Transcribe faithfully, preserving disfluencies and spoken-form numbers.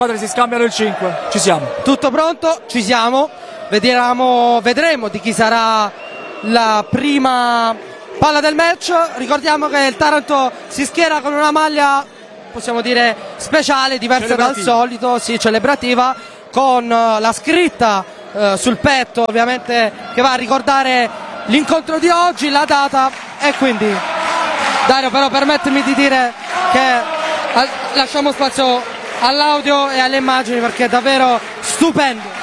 Si scambiano il cinque, ci siamo. Tutto pronto, ci siamo. Vediamo, vedremo di chi sarà la prima palla del match. Ricordiamo che il Taranto si schiera con una maglia, possiamo dire, speciale, diversa dal solito, sì, celebrativa, con la scritta eh, sul petto, ovviamente, che va a ricordare l'incontro di oggi, la data. E quindi, Dario, però permettimi di dire che eh, lasciamo spazio all'audio e alle immagini perché è davvero stupendo.